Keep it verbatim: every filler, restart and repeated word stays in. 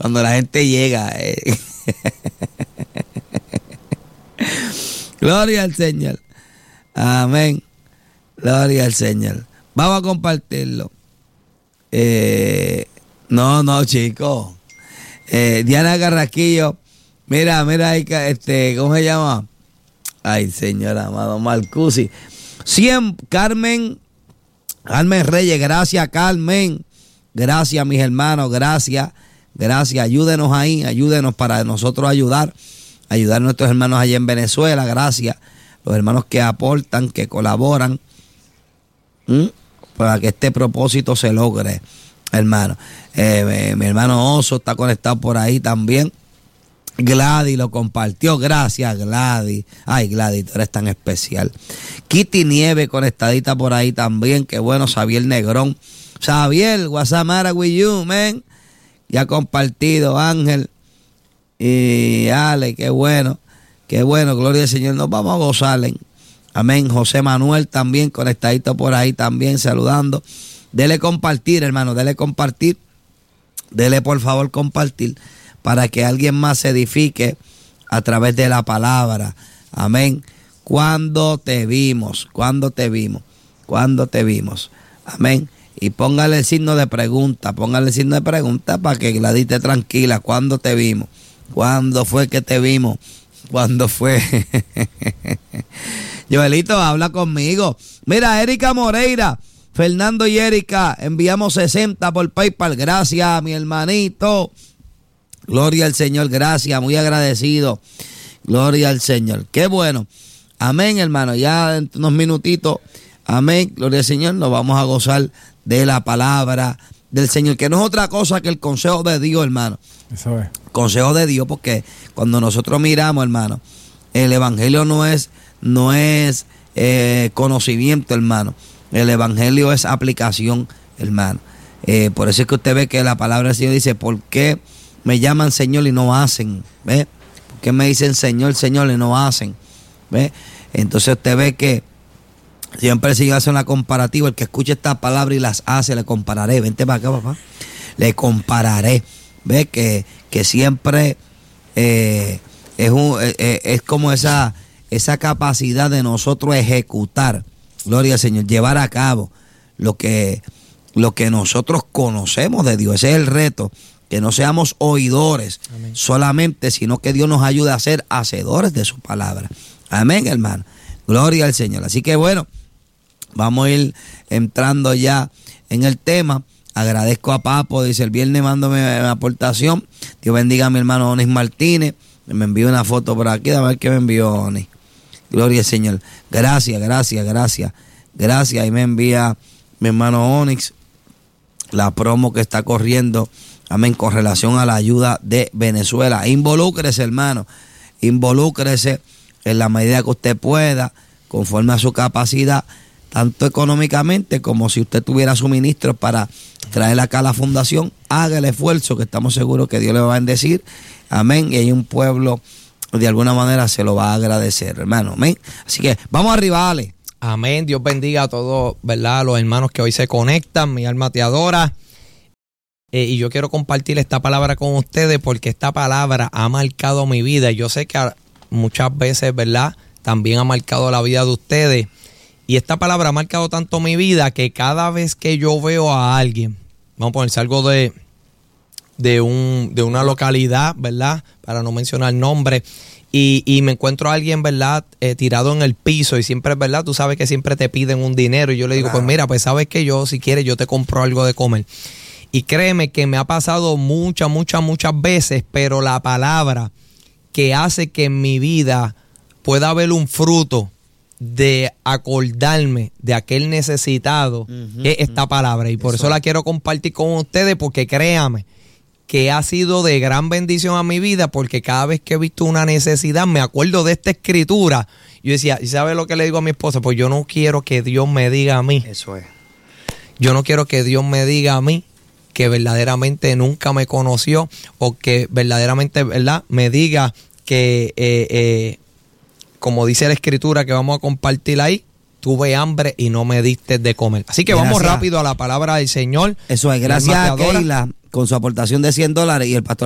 Cuando la gente llega. Eh. Gloria al Señor. Amén. Gloria al Señor. Vamos a compartirlo. Eh, no, no, chicos. Eh, Diana Carrasquillo. Mira, mira ahí, este, ¿cómo se llama? Ay, Señor amado, Marcusi. cien, Carmen. Carmen Reyes, gracias, Carmen. Gracias, mis hermanos, gracias. Gracias, ayúdenos ahí, ayúdenos para nosotros ayudar. Ayudar a nuestros hermanos allá en Venezuela, gracias. Los hermanos que aportan, que colaboran. ¿Mm? Para que este propósito se logre, hermano. Eh, mi hermano Oso está conectado por ahí también. Gladys lo compartió. Gracias, Gladys. Ay, Gladys, tú eres tan especial. Kitty Nieve conectadita por ahí también. Qué bueno, Xavier Negrón. Xavier, what's the matter with you, man? Ya compartido, Ángel y Ale, qué bueno. Qué bueno, gloria al Señor. Nos vamos a gozar. Amén. José Manuel también conectadito por ahí también, saludando. Dele compartir, hermano, dele compartir. Dele por favor compartir para que alguien más se edifique a través de la palabra. Amén. ¿Cuándo te vimos? ¿Cuándo te vimos? ¿Cuándo te vimos? Amén. Y póngale el signo de pregunta, póngale el signo de pregunta para que la dite tranquila. ¿Cuándo te vimos? ¿Cuándo fue que te vimos? ¿Cuándo fue? Joelito, habla conmigo. Mira, Erika Moreira, Fernando y Erika, enviamos sesenta por PayPal. Gracias, mi hermanito. Gloria al Señor, gracias, muy agradecido. Gloria al Señor. Qué bueno. Amén, hermano. Ya en unos minutitos, amén, gloria al Señor, nos vamos a gozar de la palabra del Señor, que no es otra cosa que el consejo de Dios, hermano. Eso es. Consejo de Dios, porque cuando nosotros miramos, hermano, el evangelio no es, no es eh, conocimiento, hermano. El evangelio es aplicación, hermano. Eh, por eso es que usted ve que la palabra del Señor dice, ¿por qué me llaman Señor y no hacen? ¿Ve? ¿Por qué me dicen Señor, Señor y no hacen? ¿Ve? Entonces usted ve que siempre el Señor hace una comparativa. El que escuche esta palabra y las hace, le compararé. Vente para acá, papá. Le compararé. Ve que, que siempre eh, es, un, eh, es como esa, esa capacidad de nosotros ejecutar, gloria al Señor, llevar a cabo lo que, lo que nosotros conocemos de Dios. Ese es el reto, que no seamos oidores Amén. Solamente, sino que Dios nos ayude a ser hacedores de su palabra. Amén, hermano. Gloria al Señor. Así que bueno, vamos a ir entrando ya en el tema. Agradezco a Papo, dice, el viernes mándome una aportación. Dios bendiga a mi hermano Onis Martínez. Me envió una foto por aquí, a ver qué me envió Onis. Gloria al Señor. Gracias, gracias, gracias. Gracias. Ahí me envía mi hermano Onix la promo que está corriendo, amén, con relación a la ayuda de Venezuela. Involúcrese, hermano. Involúcrese en la medida que usted pueda, conforme a su capacidad, tanto económicamente como si usted tuviera suministros para traer acá a la fundación. Haga el esfuerzo, que estamos seguros que Dios le va a bendecir. Amén. Y hay un pueblo, de alguna manera, se lo va a agradecer, hermano. Amén. Así que vamos arriba, Ale. Amén. Dios bendiga a todos, ¿verdad? Los hermanos que hoy se conectan. Mi alma te adora. Eh, y yo quiero compartir esta palabra con ustedes porque esta palabra ha marcado mi vida. Yo sé que muchas veces, ¿verdad?, también ha marcado la vida de ustedes. Y esta palabra ha marcado tanto mi vida que cada vez que yo veo a alguien, vamos a ponerse algo de, de, un, de una localidad, ¿verdad?, para no mencionar nombre, y, y me encuentro a alguien, ¿verdad?, eh, tirado en el piso, y siempre, ¿verdad?, tú sabes que siempre te piden un dinero, y yo le digo, claro, pues mira, pues sabes que yo, si quieres, yo te compro algo de comer. Y créeme que me ha pasado muchas, muchas, muchas veces, pero la palabra que hace que en mi vida pueda haber un fruto de acordarme de aquel necesitado, uh-huh, es esta uh-huh. palabra. Y por eso. eso la quiero compartir con ustedes, porque créame que ha sido de gran bendición a mi vida, porque cada vez que he visto una necesidad me acuerdo de esta escritura. Yo decía, ¿y sabes lo que le digo a mi esposa? Pues yo no quiero que Dios me diga a mí. Eso es. Yo no quiero que Dios me diga a mí que verdaderamente nunca me conoció, o que verdaderamente, ¿verdad?, me diga que, eh, eh, como dice la escritura que vamos a compartir ahí, tuve hambre y no me diste de comer. Así que gracias. Vamos rápido a la palabra del Señor. Eso es, gracias a Keila con su aportación de cien dólares y el pastor